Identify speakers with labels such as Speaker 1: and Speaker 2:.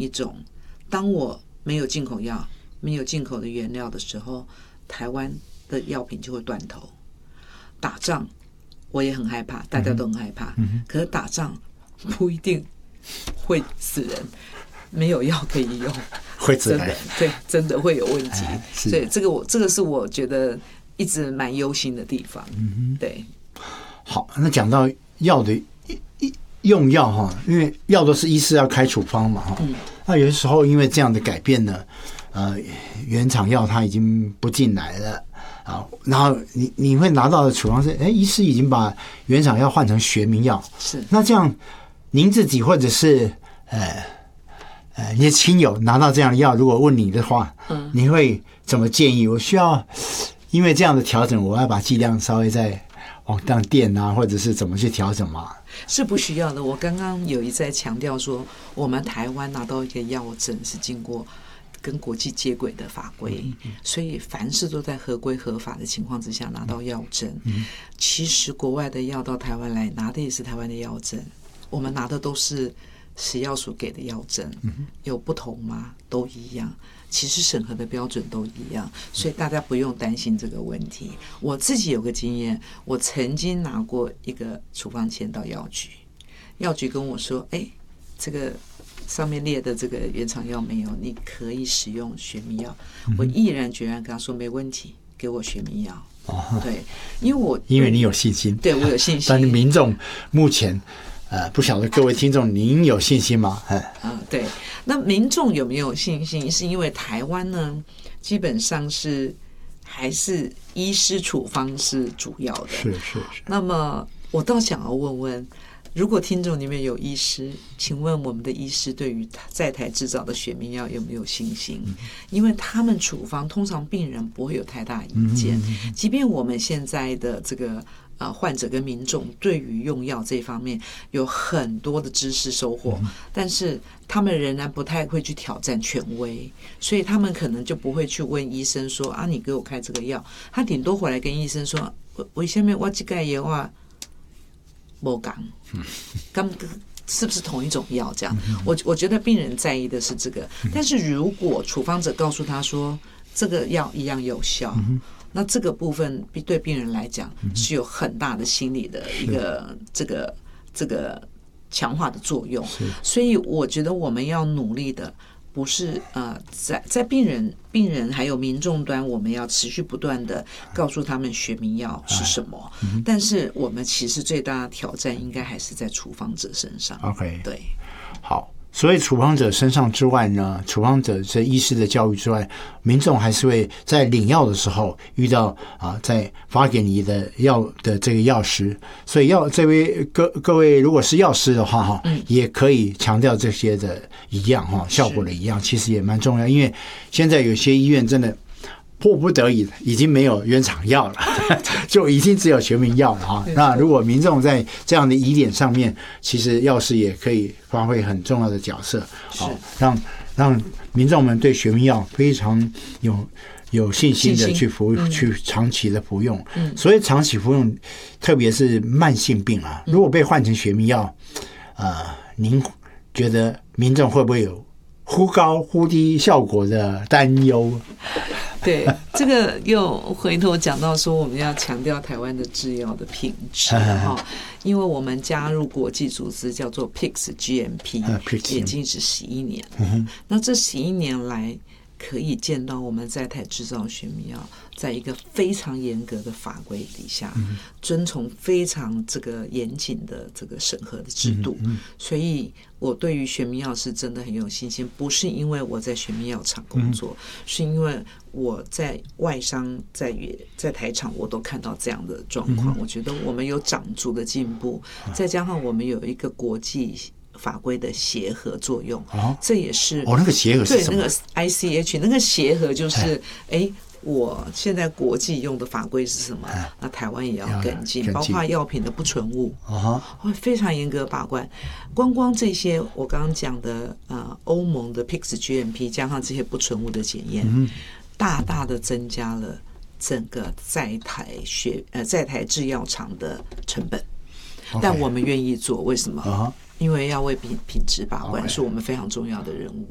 Speaker 1: 一种，当我没有进口药、没有进口的原料的时候，台湾的药品就会断头。打仗我也很害怕，大家都很害怕，可是打仗不一定会死人，没有药可以用，
Speaker 2: 会致癌，
Speaker 1: 对，真的会有问题。所以这个是我觉得一直蛮忧心的地方。对。
Speaker 2: 好，那讲到药的用药哈，因为药都是医师要开处方嘛哈。那有的时候因为这样的改变呢，原厂药它已经不进来了啊，然后你会拿到的处方是，医师已经把原厂药换成学名药，
Speaker 1: 是。那
Speaker 2: 这样您自己或者是你的亲友拿到这样的药，如果问你的话，你会怎么建议？我需要因为这样的调整，我要把剂量稍微再往上垫啊，或者是怎么去调整嘛？
Speaker 1: 是不需要的。我刚刚有一再强调说，我们台湾拿到一个药证是经过跟国际接轨的法规，所以凡事都在合规合法的情况之下拿到药证。其实国外的药到台湾来拿的也是台湾的药证，我们拿的都是食药署给的药证，有不同吗？都一样。其实审核的标准都一样，所以大家不用担心这个问题。我自己有个经验，我曾经拿过一个处方签到药局，药局跟我说：“这个上面列的这个原厂药没有，你可以使用学名药。”我毅然决然跟他说：“没问题，给我学名药。”对，因为你
Speaker 2: 有信心，
Speaker 1: 对我有信心。
Speaker 2: 但是民众目前不晓得各位听众您有信心吗？
Speaker 1: 对，那民众有没有信心？是因为台湾呢，基本上是还是医师处方是主要的。
Speaker 2: 是。
Speaker 1: 那么我倒想要问问，如果听众里面有医师，请问我们的医师对于在台制造的学名药有没有信心？因为他们处方通常病人不会有太大意见，即便我们现在的这个患者跟民众对于用药这方面有很多的知识收获，但是他们仍然不太会去挑战权威，所以他们可能就不会去问医生说你给我开这个药，他顶多回来跟医生说，为什么我这个药没讲，是不是同一种药？这样，我觉得病人在意的是这个，但是如果处方者告诉他说这个药一样有效，那这个部分对病人来讲是有很大的心理的一个这个强化的作用，所以我觉得我们要努力的不是在病人还有民众端，我们要持续不断的告诉他们学名药是什么，但是我们其实最大的挑战应该还是在处方者身上。
Speaker 2: OK，
Speaker 1: 对，
Speaker 2: 好。所以处方者身上之外呢，处方者在医师的教育之外，民众还是会在领药的时候遇到在发给你的药的这个药师，所以这位各位如果是药师的话也可以强调这些的一样效果的一样，其实也蛮重要，因为现在有些医院真的迫不得已已经没有原厂药了，就已经只有学名药了那如果民众在这样的疑点上面，其实药师也可以发挥很重要的角色，让民众们对学名药非常有信心的去去长期的服用。所以长期服用，特别是慢性病如果被换成学名药，您觉得民众会不会有忽高忽低效果的担忧？
Speaker 1: 对，这个又回头讲到说，我们要强调台湾的制药的品质因为我们加入国际组织叫做 PICS GMP， 已经是11年，那这11年来可以见到我们在台制造学名药，在一个非常严格的法规底下，遵从非常这个严谨的这个审核的制度，所以我对于学名药是真的很有信心，不是因为我在学名药厂工作，是因为我在外商在台厂我都看到这样的状况，我觉得我们有长足的进步，再加上我们有一个国际法规的协和作用，这也是
Speaker 2: 那个协和是什么？
Speaker 1: 对，那个 ICH 那个协和就是我现在国际用的法规是什么？那台湾也要跟进，包括药品的不纯物，会非常严格把关。光这些我刚刚讲的欧盟的 PICS GMP 加上这些不纯物的检验，大大的增加了整个在台制药厂的成本。但我们愿意做，为什么？因为要为品质把关，是我们非常重要的任务。